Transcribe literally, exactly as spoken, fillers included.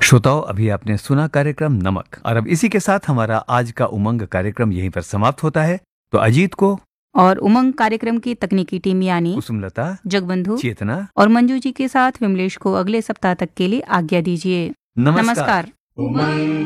श्रोताओं, अभी आपने सुना कार्यक्रम नमक, और अब इसी के साथ हमारा आज का उमंग कार्यक्रम यहीं पर समाप्त होता है। तो अजीत को और उमंग कार्यक्रम की तकनीकी टीम यानी कुसुमलता, जगबंधु, चेतना और मंजू जी के साथ विमलेश को अगले सप्ताह तक के लिए आज्ञा दीजिए। नमस्कार। नमस्कार। उमंग